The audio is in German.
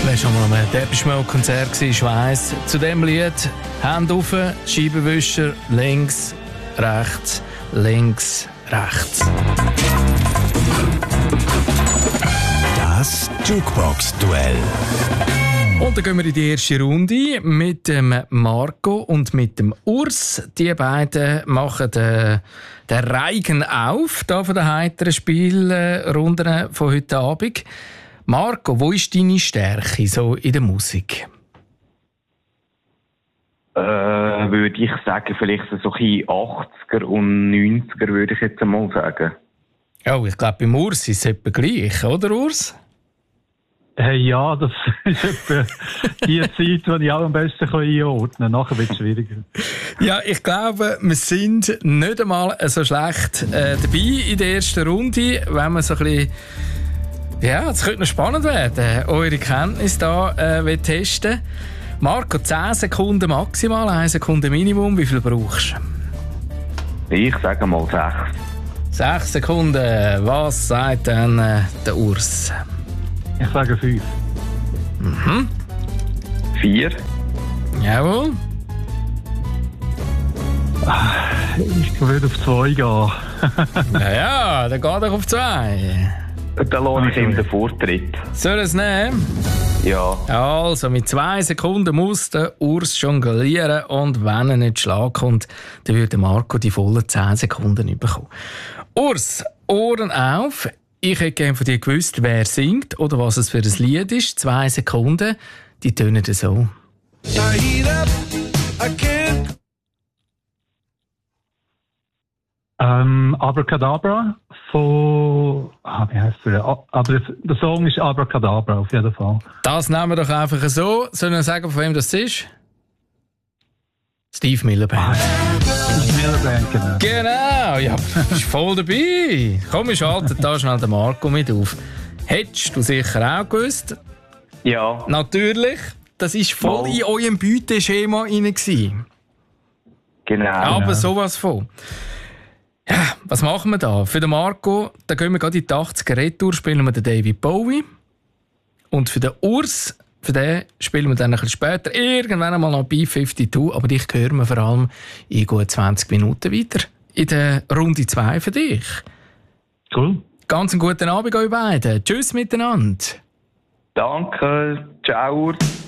Wer schon mal am Depeche Mode Konzert war, ich weiss, zu diesem Lied Hände rauf, Scheibenwischer, links, rechts, links, rechts. Das Jukebox-Duell. Und dann gehen wir in die erste Runde mit dem Marco und mit dem Urs. Die beiden machen den Reigen auf, da von der heiteren Spielrunden von heute Abend. Marco, wo ist deine Stärke so in der Musik? Würde ich sagen, vielleicht so ein 80er und 90er, würde ich jetzt einmal sagen. Oh, ich glaube, beim Urs ist es etwa gleich, oder Urs? Hey, ja, das ist etwa die Zeit, die ich auch am besten einordnen kann. Nachher wird es schwieriger. Ja, ich glaube, wir sind nicht einmal so schlecht dabei in der ersten Runde, wenn man so ein bisschen... Ja, es könnte noch spannend werden, eure Kenntnis hier testen. Marco, 10 Sekunden maximal, 1 Sekunde Minimum. Wie viel brauchst du? Ich sage mal 6. 6 Sekunden. Was sagt dann der Urs? Ich sage 5. 4. Jawohl. Ich würde auf 2 gehen. Ja, dann geht er auf 2. Dann lohne ich ihm den Vortritt. Soll es nehmen? Ja. Also, mit 2 Sekunden muss der Urs jonglieren und wenn er nicht Schlag kommt, dann würde Marco die vollen 10 Sekunden bekommen. Urs, Ohren auf. Ich hätte gerne von dir gewusst, wer singt oder was es für ein Lied ist. 2 Sekunden, die tönen so. Abracadabra von... wie heisst der? Aber der Song ist Abracadabra, auf jeden Fall. Das nehmen wir doch einfach so. Sollen wir sagen, von wem das ist? Steve Miliband. Steve Miliband, genau. Genau, ja, bist voll dabei. Komm, wir schalten da schnell den Marco mit auf. Hättest du sicher auch gewusst? Ja. Natürlich. Das war voll in eurem Beuteschema rein. Genau. Aber sowas von. Ja, was machen wir da? Für den Marco, da gehen wir gerade in die 80er Retour, spielen wir den David Bowie. Und für den Urs, für den spielen wir dann ein bisschen später, irgendwann einmal noch B-52, aber dich hören wir vor allem in gut 20 Minuten weiter. In der Runde 2 für dich. Cool. Ganz einen guten Abend euch beiden. Tschüss miteinander. Danke. Ciao.